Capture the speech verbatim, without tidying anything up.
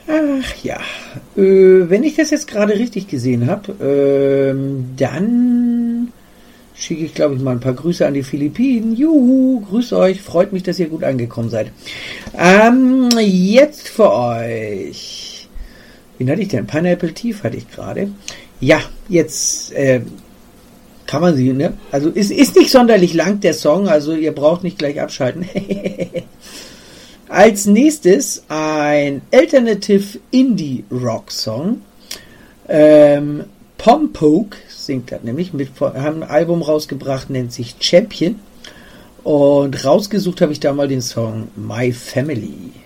Ach ja, äh, wenn ich das jetzt gerade richtig gesehen habe, ähm, dann schicke ich, glaube ich, mal ein paar Grüße an die Philippinen. Juhu, grüß euch, freut mich, dass ihr gut angekommen seid. Ähm, jetzt für euch. Wen hatte ich denn? Pineapple Tief hatte ich gerade. Ja, jetzt äh, kann man sie, ne? Also es ist nicht sonderlich lang, der Song, also ihr braucht nicht gleich abschalten. Als nächstes ein Alternative Indie Rock Song. Ähm, Pompoke singt das nämlich, mit, haben ein Album rausgebracht, nennt sich Champion. Und rausgesucht habe ich da mal den Song My Family.